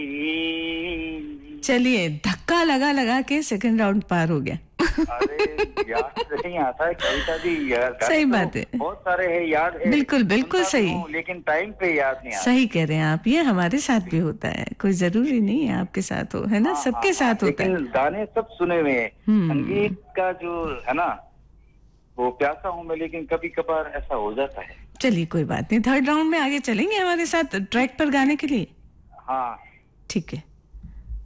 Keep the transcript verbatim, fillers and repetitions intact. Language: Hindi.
चलिए, धक्का लगा लगा के सेकंड राउंड पार हो गया। अरे याद नहीं आता है कविता जी यार। सही बात है, बहुत सारे हैं याद है, बिल्कुल बिल्कुल सही, लेकिन टाइम पे याद नहीं आता। सही कह रहे हैं आप, ये हमारे साथ भी होता है, कोई जरूरी नहीं है आपके साथ हो, है ना, हाँ, सबके हाँ, साथ हाँ, होता है। लेकिन गाने सब सुने हुए हैं, संगीत का जो है ना वो प्यासा हूँ मैं, लेकिन कभी कभार ऐसा हो जाता है। चलिए कोई बात नहीं, थर्ड राउंड में आगे चलेंगे हमारे साथ ट्रैक पर गाने के लिए। हाँ ठीक है।